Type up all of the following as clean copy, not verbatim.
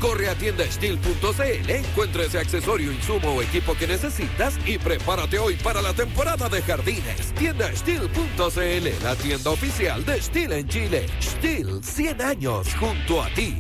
Corre a tiendasteel.cl, encuentra ese accesorio, insumo o equipo que necesitas y prepárate hoy para la temporada de jardines. Tiendasteel.cl, la tienda oficial de Steel en Chile. Steel, 100 años junto a ti.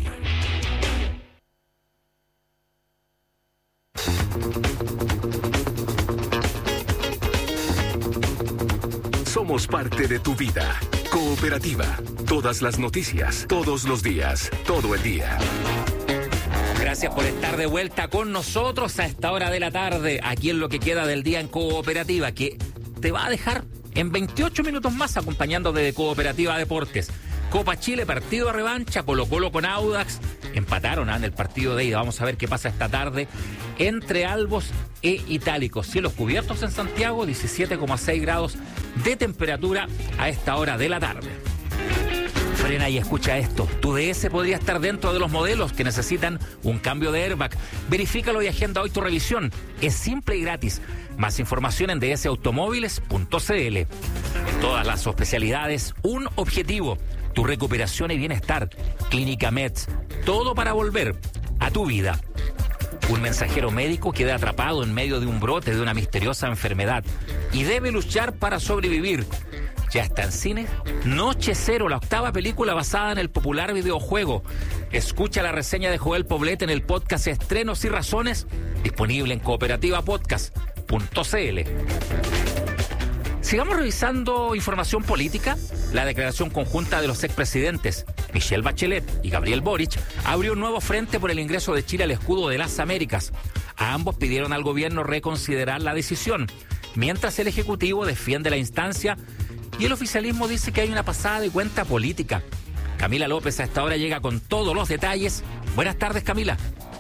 Somos parte de tu vida. Cooperativa. Todas las noticias, todos los días, todo el día. Gracias por estar de vuelta con nosotros a esta hora de la tarde, aquí en lo que queda del día en Cooperativa, que te va a dejar en 28 minutos más acompañándote de Cooperativa Deportes. Copa Chile, partido de revancha, Colo-Colo con Audax, empataron en el partido de ida. Vamos a ver qué pasa esta tarde entre Albos e Itálicos. Cielos cubiertos en Santiago, 17,6 grados de temperatura a esta hora de la tarde. Frena y escucha esto. Tu DS podría estar dentro de los modelos que necesitan un cambio de airbag. Verifícalo y agenda hoy tu revisión. Es simple y gratis. Más información en dsautomóviles.cl. En todas las especialidades, un objetivo: tu recuperación y bienestar. Clínica Meds. Todo para volver a tu vida. Un mensajero médico queda atrapado en medio de un brote de una misteriosa enfermedad y debe luchar para sobrevivir. Ya está en cine Noche Cero, la octava película basada en el popular videojuego. Escucha la reseña de Joel Poblete en el podcast Estrenos y Razones, disponible en cooperativapodcast.cl. Sigamos revisando información política. La declaración conjunta de los expresidentes Michelle Bachelet y Gabriel Boric abrió un nuevo frente por el ingreso de Chile al escudo de las Américas. A ambos pidieron al gobierno reconsiderar la decisión, mientras el Ejecutivo defiende la instancia y el oficialismo dice que hay una pasada de cuenta política. Camila López a esta hora llega con todos los detalles. Buenas tardes, Camila.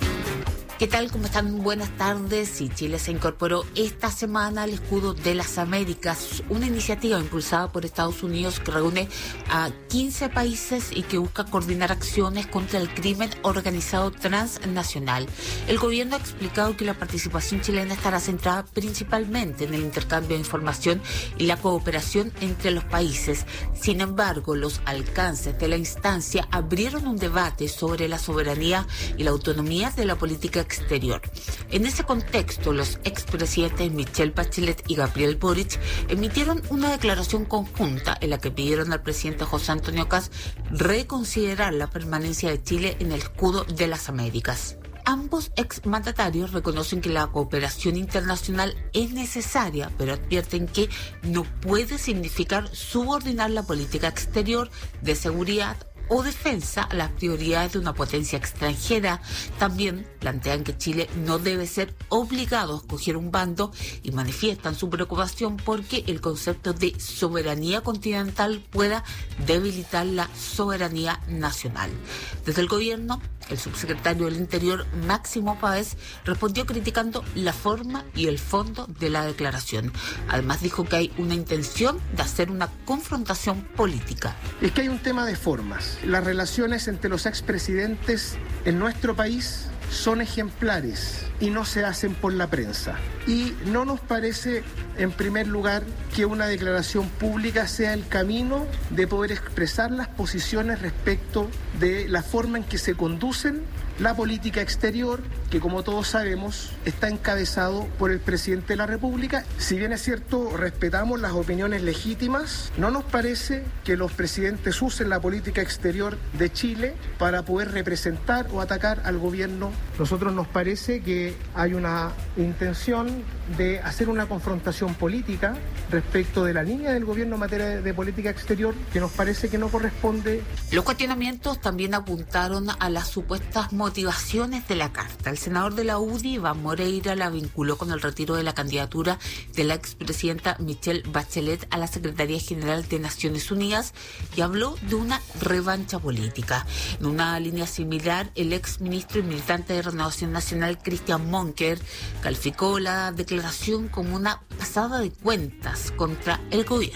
¿Qué tal? ¿Cómo están? Buenas tardes. Y Chile se incorporó esta semana al escudo de las Américas, una iniciativa impulsada por Estados Unidos que reúne a 15 países y que busca coordinar acciones contra el crimen organizado transnacional. El gobierno ha explicado que la participación chilena estará centrada principalmente en el intercambio de información y la cooperación entre los países. Sin embargo, los alcances de la instancia abrieron un debate sobre la soberanía y la autonomía de la política exterior. En ese contexto, los expresidentes Michelle Bachelet y Gabriel Boric emitieron una declaración conjunta en la que pidieron al presidente José Antonio Kast reconsiderar la permanencia de Chile en el escudo de las Américas. Ambos exmandatarios reconocen que la cooperación internacional es necesaria, pero advierten que no puede significar subordinar la política exterior de seguridad o defensa a las prioridades de una potencia extranjera. También plantean que Chile no debe ser obligado a escoger un bando y manifiestan su preocupación porque el concepto de soberanía continental pueda debilitar la soberanía nacional. Desde el gobierno, el subsecretario del Interior, Máximo Páez, respondió criticando la forma y el fondo de la declaración. Además dijo que hay una intención de hacer una confrontación política. Es que hay un tema de formas. Las relaciones entre los expresidentes en nuestro país son ejemplares y no se hacen por la prensa. Y no nos parece, en primer lugar, que una declaración pública sea el camino de poder expresar las posiciones respecto de la forma en que se conducen la política exterior, que como todos sabemos está encabezado por el presidente de la República. Si bien es cierto, respetamos las opiniones legítimas, no nos parece que los presidentes usen la política exterior de Chile para poder representar o atacar al gobierno. Nosotros nos parece que hay una intención de hacer una confrontación política respecto de la línea del gobierno en materia de política exterior, que nos parece que no corresponde. Los cuestionamientos también apuntaron a las supuestas motivaciones de la carta. El senador de la UDI, Iván Moreira, la vinculó con el retiro de la candidatura de la expresidenta Michelle Bachelet a la Secretaría General de Naciones Unidas y habló de una revancha política. En una línea similar, el exministro y militante de Renovación Nacional, Christian Monker, calificó la declaración como una pasada de cuentas contra el gobierno.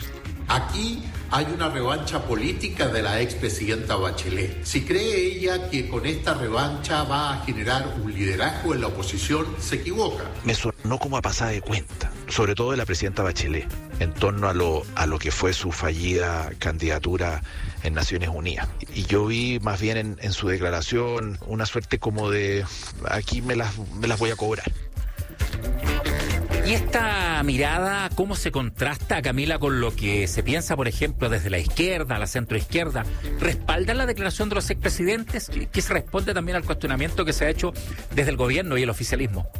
Aquí hay una revancha política de la expresidenta Bachelet. Si cree ella que con esta revancha va a generar un liderazgo en la oposición, se equivoca. Me sonó como a pasada de cuenta, sobre todo de la presidenta Bachelet, en torno a lo que fue su fallida candidatura en Naciones Unidas. Y yo vi más bien en su declaración una suerte como de, aquí me las voy a cobrar. Y esta mirada, ¿cómo se contrasta, Camila, con lo que se piensa, por ejemplo, desde la izquierda, la centroizquierda? ¿Respaldan la declaración de los expresidentes? ¿Qué se responde también al cuestionamiento que se ha hecho desde el gobierno y el oficialismo?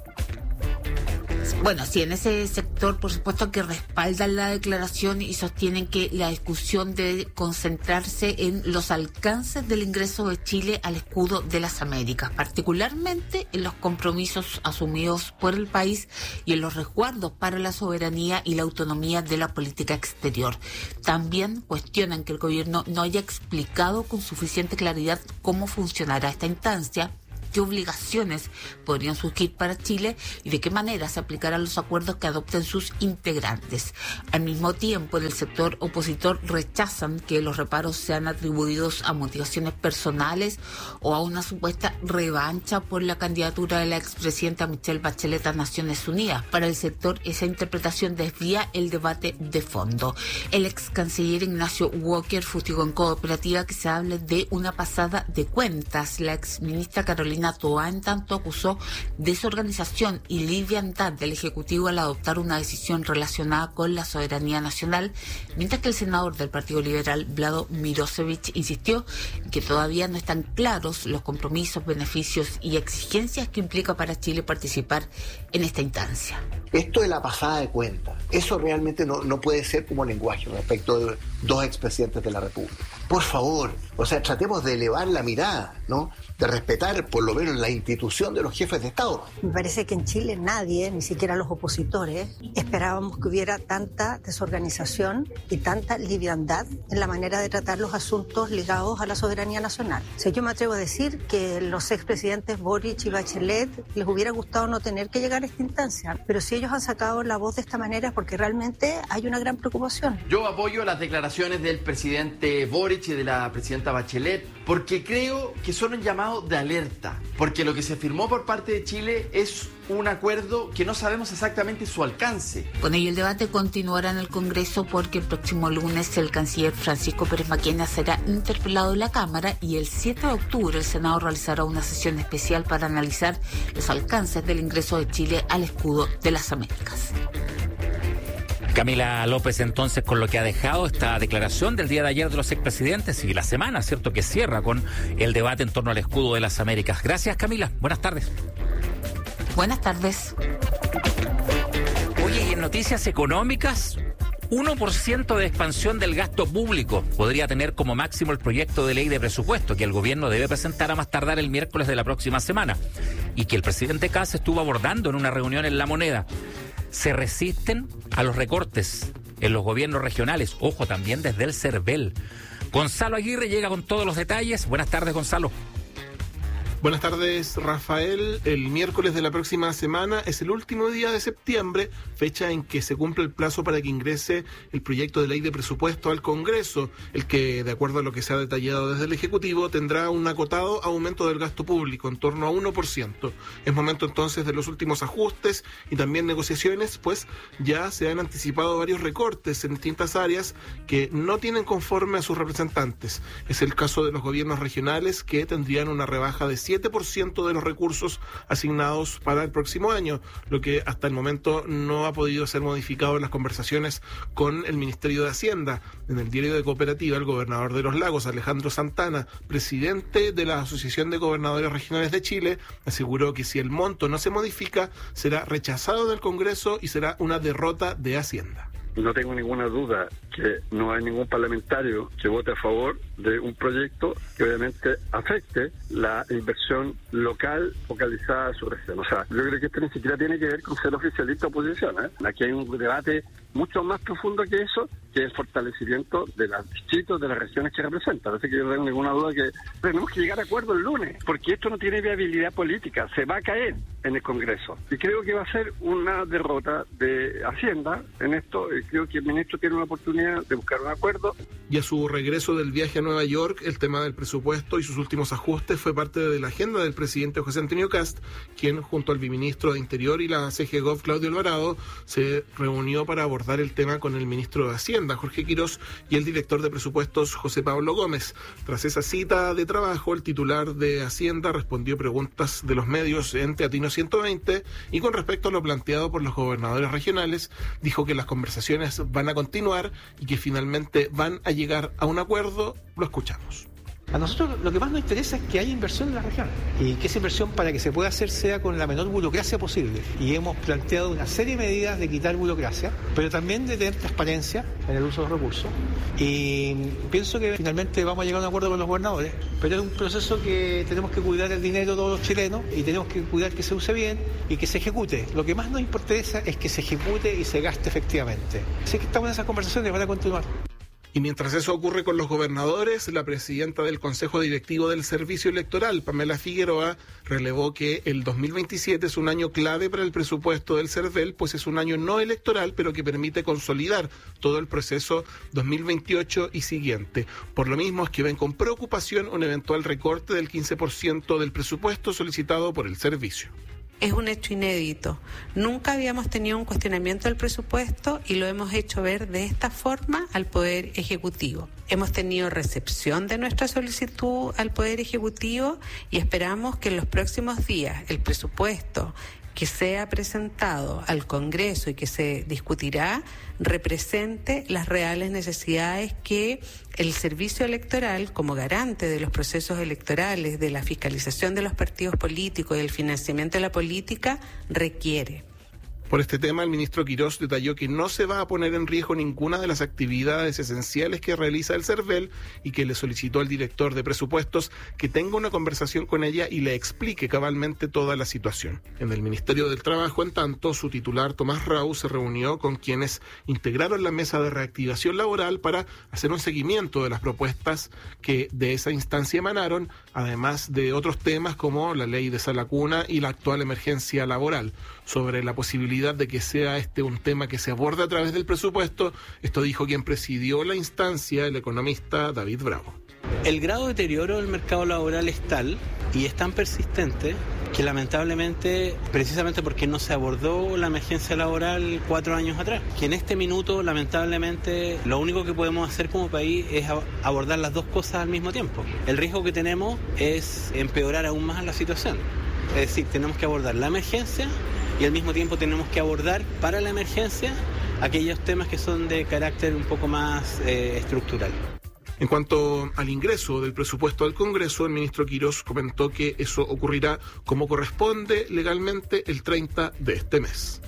Bueno, sí, en ese sector, por supuesto, que respaldan la declaración y sostienen que la discusión debe concentrarse en los alcances del ingreso de Chile al escudo de las Américas, particularmente en los compromisos asumidos por el país y en los resguardos para la soberanía y la autonomía de la política exterior. También cuestionan que el gobierno no haya explicado con suficiente claridad cómo funcionará esta instancia, qué obligaciones podrían surgir para Chile y de qué manera se aplicarán los acuerdos que adopten sus integrantes. Al mismo tiempo, en el sector opositor rechazan que los reparos sean atribuidos a motivaciones personales o a una supuesta revancha por la candidatura de la expresidenta Michelle Bachelet a Naciones Unidas. Para el sector, esa interpretación desvía el debate de fondo. El ex canciller Ignacio Walker fustigó en Cooperativa que se hable de una pasada de cuentas. La ex ministra Carolina Toá, en tanto, acusó desorganización y liviandad del Ejecutivo al adoptar una decisión relacionada con la soberanía nacional, mientras que el senador del Partido Liberal, Vlado Mirosevich, insistió en que todavía no están claros los compromisos, beneficios y exigencias que implica para Chile participar en esta instancia. Esto de la pasada de cuenta, eso realmente no puede ser como lenguaje respecto de dos expresidentes de la República. Por favor, tratemos de elevar la mirada, ¿no? De respetar por lo menos la institución de los jefes de Estado. Me parece que en Chile nadie, ni siquiera los opositores, esperábamos que hubiera tanta desorganización y tanta liviandad en la manera de tratar los asuntos ligados a la soberanía nacional. Yo me atrevo a decir que los expresidentes Boric y Bachelet les hubiera gustado no tener que llegar a esta instancia, pero si ellos han sacado la voz de esta manera es porque realmente hay una gran preocupación. Yo apoyo las declaraciones del presidente Boric y de la presidenta Bachelet porque creo que son un llamado de alerta, porque lo que se firmó por parte de Chile es un acuerdo que no sabemos exactamente su alcance. Bueno, y el debate continuará en el Congreso porque el próximo lunes el canciller Francisco Pérez Maquena será interpelado en la Cámara y el 7 de octubre el Senado realizará una sesión especial para analizar los alcances del ingreso de Chile al escudo de las Américas. Camila López, entonces, con lo que ha dejado esta declaración del día de ayer de los expresidentes y la semana, ¿cierto?, que cierra con el debate en torno al escudo de las Américas. Gracias, Camila. Buenas tardes. Buenas tardes. Oye, y en noticias económicas, 1% de expansión del gasto público podría tener como máximo el proyecto de ley de presupuesto que el gobierno debe presentar a más tardar el miércoles de la próxima semana y que el presidente Kast estuvo abordando en una reunión en La Moneda. Se resisten a los recortes en los gobiernos regionales, ojo, también desde el CERVEL. Gonzalo Aguirre llega con todos los detalles. Buenas tardes, Gonzalo. Buenas tardes, Rafael. El miércoles de la próxima semana es el último día de septiembre, fecha en que se cumple el plazo para que ingrese el proyecto de ley de presupuesto al Congreso, el que, de acuerdo a lo que se ha detallado desde el Ejecutivo, tendrá un acotado aumento del gasto público, en torno a 1%. Es momento entonces de los últimos ajustes y también negociaciones, pues ya se han anticipado varios recortes en distintas áreas que no tienen conforme a sus representantes. Es el caso de los gobiernos regionales, que tendrían una rebaja de 7% de los recursos asignados para el próximo año, lo que hasta el momento no ha podido ser modificado en las conversaciones con el Ministerio de Hacienda. En el diario de Cooperativa, el gobernador de Los Lagos, Alejandro Santana, presidente de la Asociación de Gobernadores Regionales de Chile, aseguró que si el monto no se modifica, será rechazado del Congreso y será una derrota de Hacienda. No tengo ninguna duda que no hay ningún parlamentario que vote a favor de un proyecto que obviamente afecte la inversión local focalizada a su región. O sea, yo creo que esto ni siquiera tiene que ver con ser oficialista o oposición, ¿eh? Aquí hay un debate mucho más profundo que eso, que el fortalecimiento de los distritos, de las regiones que representan. Así que yo no tengo ninguna duda que tenemos que llegar a acuerdo el lunes, porque esto no tiene viabilidad política, se va a caer en el Congreso. Y creo que va a ser una derrota de Hacienda en esto, y creo que el ministro tiene una oportunidad de buscar un acuerdo. Y a su regreso del viaje a Nueva York, el tema del presupuesto y sus últimos ajustes fue parte de la agenda del presidente José Antonio Kast, quien junto al viceministro de Interior y la CGGov Claudio Alvarado se reunió para abordar el tema con el ministro de Hacienda, Jorge Quirós, y el director de presupuestos, José Pablo Gómez. Tras esa cita de trabajo, el titular de Hacienda respondió preguntas de los medios en Teatino 120 y con respecto a lo planteado por los gobernadores regionales, dijo que las conversaciones van a continuar y que finalmente van a llegar a un acuerdo. Lo escuchamos. A nosotros lo que más nos interesa es que haya inversión en la región y que esa inversión, para que se pueda hacer, sea con la menor burocracia posible. Y hemos planteado una serie de medidas de quitar burocracia, pero también de tener transparencia en el uso de los recursos. Y pienso que finalmente vamos a llegar a un acuerdo con los gobernadores, pero es un proceso que tenemos que cuidar el dinero de todos los chilenos y tenemos que cuidar que se use bien y que se ejecute. Lo que más nos interesa es que se ejecute y se gaste efectivamente. Así que estamos en esas conversaciones, van a continuar. Y mientras eso ocurre con los gobernadores, la presidenta del Consejo Directivo del Servicio Electoral, Pamela Figueroa, relevó que el 2027 es un año clave para el presupuesto del CERVEL, pues es un año no electoral, pero que permite consolidar todo el proceso 2028 y siguiente. Por lo mismo es que ven con preocupación un eventual recorte del 15% del presupuesto solicitado por el servicio. Es un hecho inédito. Nunca habíamos tenido un cuestionamiento del presupuesto y lo hemos hecho ver de esta forma al Poder Ejecutivo. Hemos tenido recepción de nuestra solicitud al Poder Ejecutivo y esperamos que en los próximos días el presupuesto que sea presentado al Congreso y que se discutirá represente las reales necesidades que el servicio electoral, como garante de los procesos electorales, de la fiscalización de los partidos políticos y el financiamiento de la política, requiere. Por este tema, el ministro Quirós detalló que no se va a poner en riesgo ninguna de las actividades esenciales que realiza el CERVEL y que le solicitó al director de presupuestos que tenga una conversación con ella y le explique cabalmente toda la situación. En el Ministerio del Trabajo, en tanto, su titular Tomás Rau se reunió con quienes integraron la mesa de reactivación laboral para hacer un seguimiento de las propuestas que de esa instancia emanaron, además de otros temas como la ley de sala cuna y la actual emergencia laboral. Sobre la posibilidad de que sea este un tema que se aborde a través del presupuesto, esto dijo quien presidió la instancia, el economista David Bravo. El grado de deterioro del mercado laboral es tal y es tan persistente que lamentablemente, precisamente porque no se abordó la emergencia laboral 4 años atrás, que en este minuto lamentablemente lo único que podemos hacer como país es abordar las dos cosas al mismo tiempo. El riesgo que tenemos es empeorar aún más la situación. Es decir, tenemos que abordar la emergencia y al mismo tiempo tenemos que abordar para la emergencia aquellos temas que son de carácter un poco más estructural. En cuanto al ingreso del presupuesto al Congreso, el ministro Quirós comentó que eso ocurrirá como corresponde legalmente el 30 de este mes.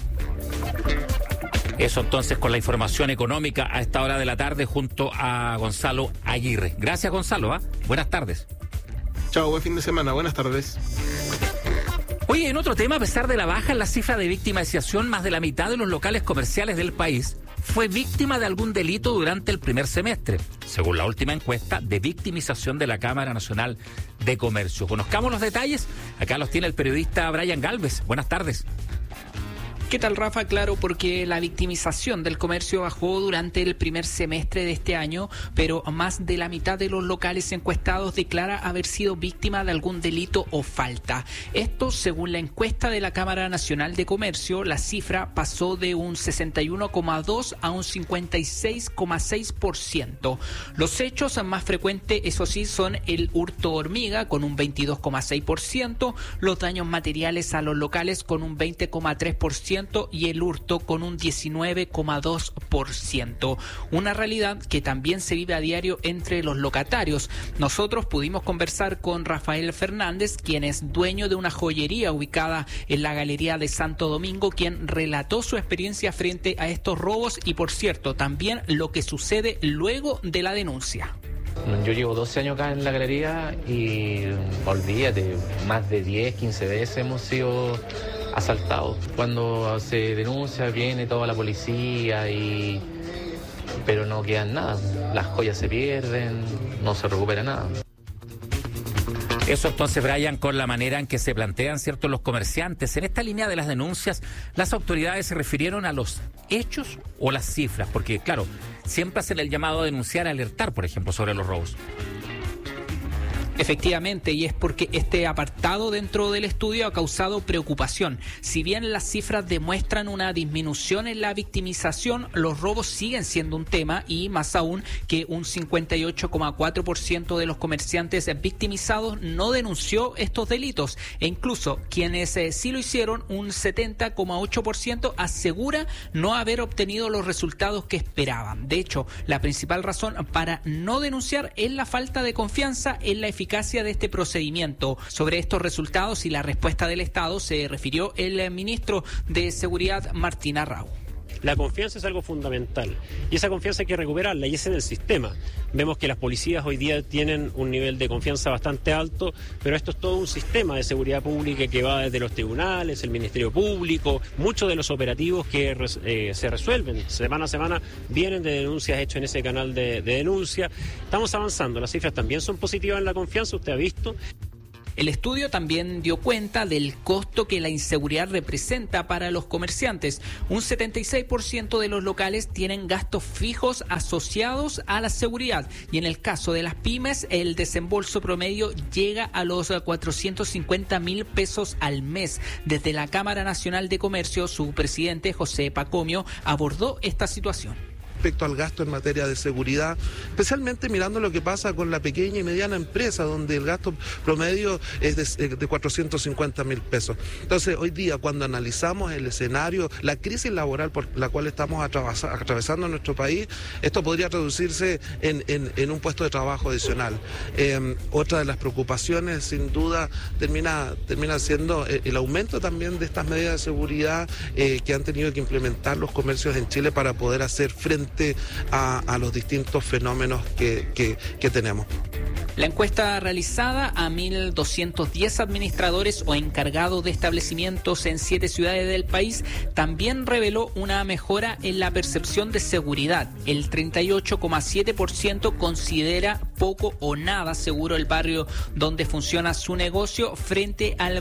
Eso entonces con la información económica a esta hora de la tarde junto a Gonzalo Aguirre. Gracias, Gonzalo. Buenas tardes. Chao, buen fin de semana. Buenas tardes. Oye, en otro tema, a pesar de la baja en la cifra de victimización, más de la mitad de los locales comerciales del país fue víctima de algún delito durante el primer semestre, según la última encuesta de victimización de la Cámara Nacional de Comercio. Conozcamos los detalles. Acá los tiene el periodista Brian Galvez. Buenas tardes. ¿Qué tal, Rafa? Claro, porque la victimización del comercio bajó durante el primer semestre de este año, pero más de la mitad de los locales encuestados declara haber sido víctima de algún delito o falta. Esto, según la encuesta de la Cámara Nacional de Comercio, la cifra pasó de un 61,2 a un 56,6%. Los hechos más frecuentes, eso sí, son el hurto hormiga con un 22,6%, los daños materiales a los locales con un 20,3%, y el hurto con un 19,2%. Una realidad que también se vive a diario entre los locatarios. Nosotros pudimos conversar con Rafael Fernández, quien es dueño de una joyería ubicada en la Galería de Santo Domingo, quien relató su experiencia frente a estos robos y, por cierto, también lo que sucede luego de la denuncia. Yo llevo 12 años acá en la galería y olvídate, más de 10, 15 veces hemos sido asaltados. Cuando se denuncia viene toda la policía pero no quedan nada. Las joyas se pierden, no se recupera nada. Eso entonces, Brian, con la manera en que se plantean, ¿cierto?, los comerciantes. En esta línea de las denuncias, ¿las autoridades se refirieron a los hechos o las cifras? Porque, claro, siempre hacen el llamado a denunciar, a alertar, por ejemplo, sobre los robos. Efectivamente, y es porque este apartado dentro del estudio ha causado preocupación. Si bien las cifras demuestran una disminución en la victimización, los robos siguen siendo un tema, y más aún que un 58,4% de los comerciantes victimizados no denunció estos delitos, e incluso quienes sí lo hicieron, un 70,8% asegura no haber obtenido los resultados que esperaban. De hecho, la principal razón para no denunciar es la falta de confianza en la eficacia de este procedimiento. Sobre estos resultados y la respuesta del Estado se refirió el ministro de Seguridad, Martín Arrau. La confianza es algo fundamental y esa confianza hay que recuperarla, y es en el sistema. Vemos que las policías hoy día tienen un nivel de confianza bastante alto, pero esto es todo un sistema de seguridad pública que va desde los tribunales, el Ministerio Público. Muchos de los operativos que se resuelven semana a semana vienen de denuncias hechas en ese canal de denuncia. Estamos avanzando, las cifras también son positivas en la confianza, usted ha visto. El estudio también dio cuenta del costo que la inseguridad representa para los comerciantes. Un 76% de los locales tienen gastos fijos asociados a la seguridad, y en el caso de las pymes el desembolso promedio llega a los 450.000 pesos al mes. Desde la Cámara Nacional de Comercio, su presidente José Pacomio abordó esta situación. Respecto al gasto en materia de seguridad, especialmente mirando lo que pasa con la pequeña y mediana empresa, donde el gasto promedio es de 450.000 pesos. Entonces, hoy día, cuando analizamos el escenario, la crisis laboral por la cual estamos atravesando en nuestro país, esto podría traducirse en un puesto de trabajo adicional. Otra de las preocupaciones, sin duda, termina siendo el aumento también de estas medidas de seguridad que han tenido que implementar los comercios en Chile para poder hacer frente a los distintos fenómenos que tenemos. La encuesta realizada a 1.210 administradores o encargados de establecimientos en 7 ciudades del país también reveló una mejora en la percepción de seguridad. El 38,7% considera poco o nada seguro el barrio donde funciona su negocio, frente al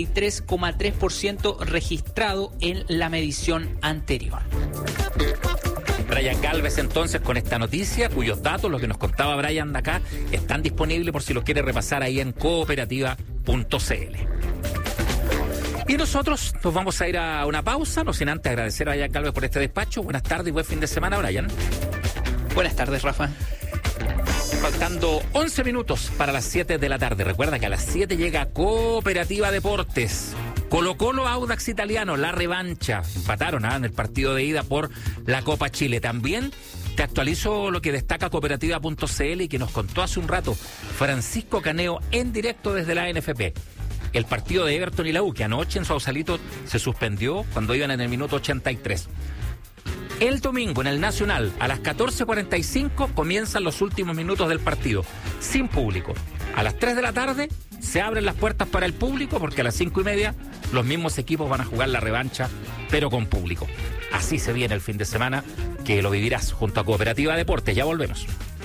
43,3% registrado en la medición anterior. Brian Galvez, entonces, con esta noticia, cuyos datos, lo que nos contaba Brian de acá, están disponibles por si los quiere repasar ahí en cooperativa.cl. Y nosotros nos vamos a ir a una pausa, no sin antes agradecer a Brian Galvez por este despacho. Buenas tardes y buen fin de semana, Brian. Buenas tardes, Rafa. Faltando 11 minutos para las 7 de la tarde. Recuerda que a las 7 llega Cooperativa Deportes. Colo-Colo, Audax Italiano, la revancha. Empataron en el partido de ida por la Copa Chile. También te actualizo lo que destaca cooperativa.cl y que nos contó hace un rato Francisco Caneo en directo desde la NFP. El partido de Everton y la U, que anoche en Sausalito se suspendió cuando iban en el minuto 83. El domingo en el Nacional, a las 14:45, comienzan los últimos minutos del partido, sin público. A las 3 de la tarde se abren las puertas para el público, porque a las 5:30 los mismos equipos van a jugar la revancha, pero con público. Así se viene el fin de semana, que lo vivirás junto a Cooperativa Deportes. Ya volvemos.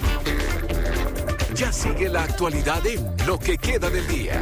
Ya sigue la actualidad en Lo que queda del día.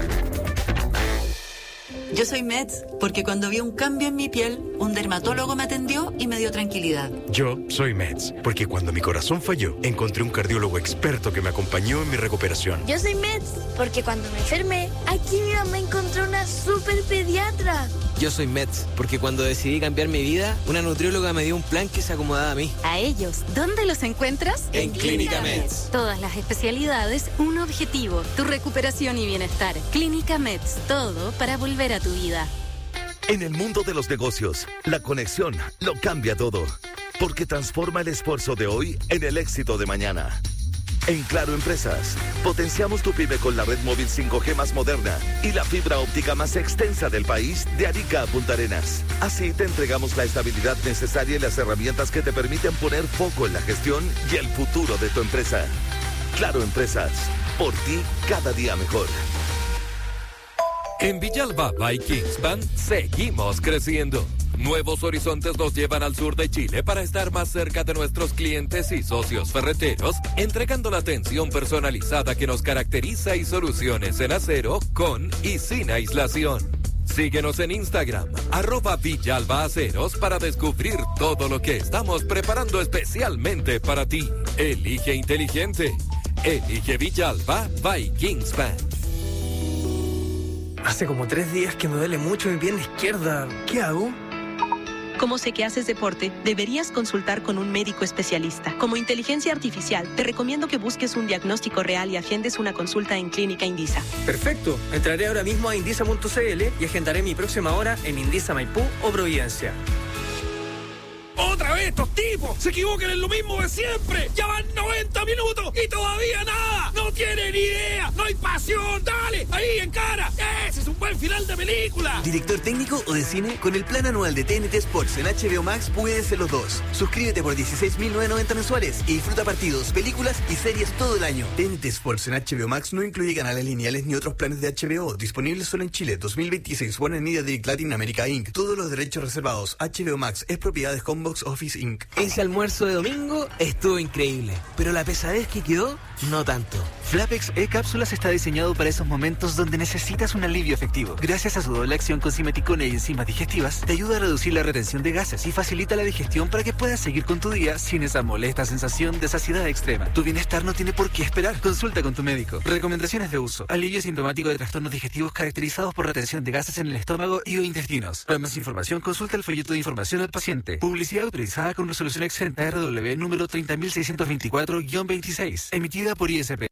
Yo soy Mets porque cuando vi un cambio en mi piel, un dermatólogo me atendió y me dio tranquilidad. Yo soy Mets porque cuando mi corazón falló, encontré un cardiólogo experto que me acompañó en mi recuperación. Yo soy Mets porque cuando me enfermé, aquí mi mamá encontró una super pediatra. Yo soy Mets porque cuando decidí cambiar mi vida, una nutrióloga me dio un plan que se acomodaba a mí. A ellos, ¿dónde los encuentras? En Clínica Mets. Todas las especialidades, un objetivo, tu recuperación y bienestar. Clínica Mets, todo para volver a tu vida. En el mundo de los negocios, la conexión lo cambia todo, porque transforma el esfuerzo de hoy en el éxito de mañana. En Claro Empresas, potenciamos tu pyme con la red móvil 5G más moderna y la fibra óptica más extensa del país, de Arica a Punta Arenas. Así te entregamos la estabilidad necesaria y las herramientas que te permiten poner foco en la gestión y el futuro de tu empresa. Claro Empresas, por ti cada día mejor. En Villalba by Kingspan seguimos creciendo. Nuevos horizontes nos llevan al sur de Chile para estar más cerca de nuestros clientes y socios ferreteros, entregando la atención personalizada que nos caracteriza y soluciones en acero con y sin aislación. Síguenos en Instagram, @VillalbaAceros, para descubrir todo lo que estamos preparando especialmente para ti. Elige inteligente. Elige Villalba by Kingspan. Hace como 3 días que me duele mucho mi pierna izquierda. ¿Qué hago? Como sé que haces deporte, deberías consultar con un médico especialista. Como inteligencia artificial, te recomiendo que busques un diagnóstico real y agendes una consulta en Clínica Indisa. Perfecto. Entraré ahora mismo a indisa.cl y agendaré mi próxima hora en Indisa Maipú o Providencia. ¡Otra vez estos tipos! ¡Se equivocan en lo mismo de siempre! ¡Ya van 90 minutos y todavía nada! ¡No tienen idea! ¡No hay pasión! ¡Dale! ¡Ahí, en cara! ¡Ese es un buen final de película! ¿Director técnico o de cine? Con el plan anual de TNT Sports en HBO Max puedes ser los dos. Suscríbete por 16.990 mensuales y disfruta partidos, películas y series todo el año. TNT Sports en HBO Max no incluye canales lineales ni otros planes de HBO. Disponibles solo en Chile. 2026. Warner Media Direct Latin America Inc. Todos los derechos reservados. HBO Max es propiedad de Homebox Office Inc. Ese almuerzo de domingo estuvo increíble, pero la pesadez que quedó, no tanto. Flapex E-Cápsulas está diseñado para esos momentos donde necesitas un alivio efectivo. Gracias a su doble acción con simeticona y enzimas digestivas, te ayuda a reducir la retención de gases y facilita la digestión para que puedas seguir con tu día sin esa molesta sensación de saciedad extrema. Tu bienestar no tiene por qué esperar. Consulta con tu médico. Recomendaciones de uso. Alivio sintomático de trastornos digestivos caracterizados por retención de gases en el estómago y o intestinos. Para más información, consulta el folleto de información al paciente. Publicidad autorizada con resolución exenta RW número 30.624-26, emitida por ISP.